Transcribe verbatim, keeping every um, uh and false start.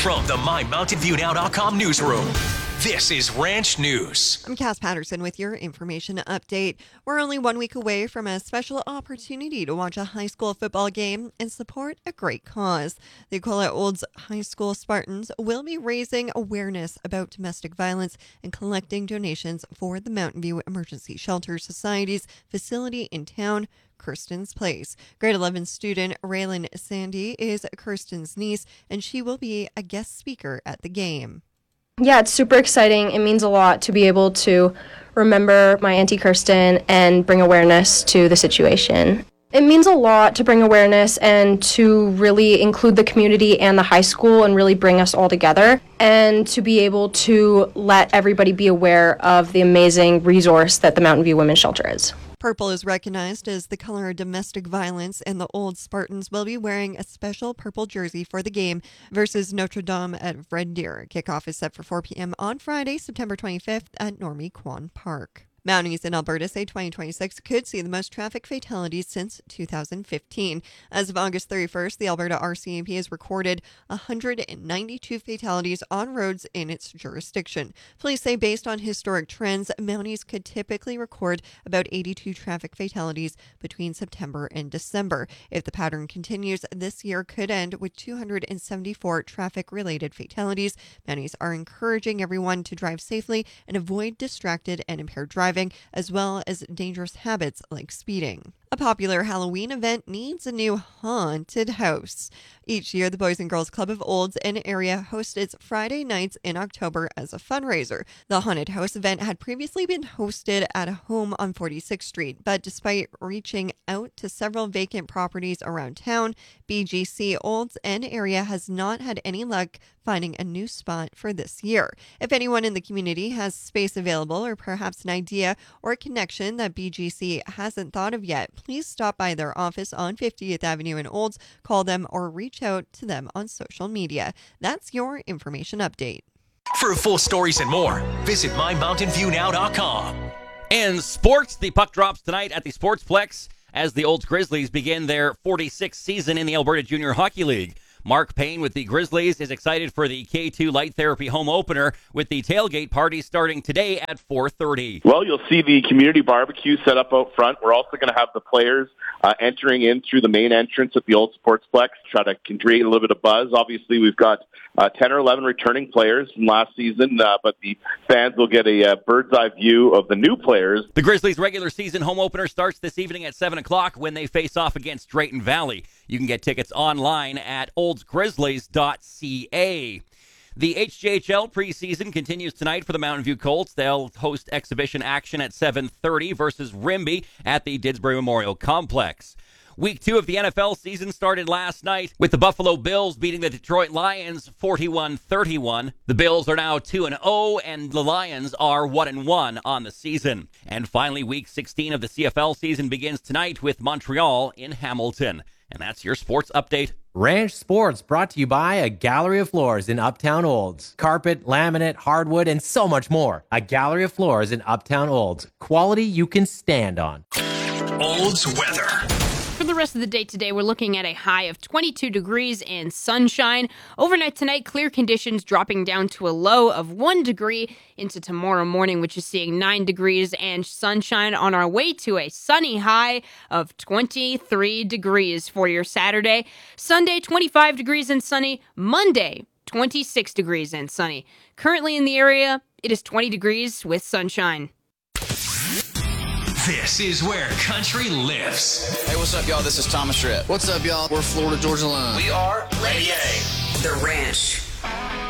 From the My Mountain View Now dot com newsroom, this is Ranch News. I'm Cass Patterson with your information update. We're only one week away from a special opportunity to watch a high school football game and support a great cause. The Ecola Olds High School Spartans will be raising awareness about domestic violence and collecting donations for the Mountain View Emergency Shelter Society's facility in town, Kirsten's Place. Grade eleven student Raylan Sandy is Kirsten's niece, and she will be a guest speaker at the game. Yeah, it's super exciting. It means a lot to be able to remember my Auntie Kirsten and bring awareness to the situation. It means a lot to bring awareness and to really include the community and the high school and really bring us all together, and to be able to let everybody be aware of the amazing resource that the Mountain View Women's Shelter is. Purple is recognized as the color of domestic violence, and the Old Spartans will be wearing a special purple jersey for the game versus Notre Dame at Red Deer. Kickoff is set for four p.m. on Friday, September twenty-fifth at Normie Kwan Park. Mounties in Alberta say twenty twenty-six could see the most traffic fatalities since two thousand fifteen. As of August thirty-first, the Alberta R C M P has recorded one hundred ninety-two fatalities on roads in its jurisdiction. Police say based on historic trends, Mounties could typically record about eighty-two traffic fatalities between September and December. If the pattern continues, this year could end with two hundred seventy-four traffic-related fatalities. Mounties are encouraging everyone to drive safely and avoid distracted and impaired driving, as well as dangerous habits like speeding. A popular Halloween event needs a new haunted house. Each year, the Boys and Girls Club of Olds and area hosts its Friday nights in October as a fundraiser. The haunted house event had previously been hosted at a home on forty-sixth Street, but despite reaching out to several vacant properties around town, B G C Olds and area has not had any luck finding a new spot for this year. If anyone in the community has space available or perhaps an idea or a connection that B G C hasn't thought of yet, please stop by their office on fiftieth Avenue in Olds, call them, or reach out to them on social media. That's your information update. For full stories and more, visit My Mountain View Now dot com. In sports, the puck drops tonight at the Sportsplex as the Olds Grizzlies begin their forty-sixth season in the Alberta Junior Hockey League. Mark Payne with the Grizzlies is excited for the K two Light Therapy home opener, with the tailgate party starting today at four thirty. Well, you'll see the community barbecue set up out front. We're also going to have the players uh, entering in through the main entrance at the Old Sportsplex, try to create a little bit of buzz. Obviously, we've got uh, ten or eleven returning players from last season, uh, but the fans will get a uh, bird's-eye view of the new players. The Grizzlies' regular season home opener starts this evening at seven o'clock when they face off against Drayton Valley. You can get tickets online at olds grizzlies dot c a. The H J H L preseason continues tonight for the Mountain View Colts. They'll host exhibition action at seven thirty versus Rimby at the Didsbury Memorial Complex. Week two of the N F L season started last night with the Buffalo Bills beating the Detroit Lions forty-one thirty-one. The Bills are now two and oh, and the Lions are one and one on the season. And finally, week sixteen of the C F L season begins tonight with Montreal in Hamilton. And that's your sports update. Ranch Sports, brought to you by a gallery of floors in Uptown Olds. Carpet, laminate, hardwood, and so much more. A gallery of floors in Uptown Olds. Quality you can stand on. Olds weather. For the rest of the day today, we're looking at a high of twenty-two degrees and sunshine. Overnight tonight, clear conditions dropping down to a low of one degree into tomorrow morning, which is seeing nine degrees and sunshine on our way to a sunny high of twenty-three degrees for your Saturday. Sunday, twenty-five degrees and sunny. Monday, twenty-six degrees and sunny. Currently in the area, it is twenty degrees with sunshine. This is where country lives. Hey, what's up, y'all? This is Thomas Tripp. What's up, y'all? We're Florida Georgia Line. We are Lady A. The Ranch.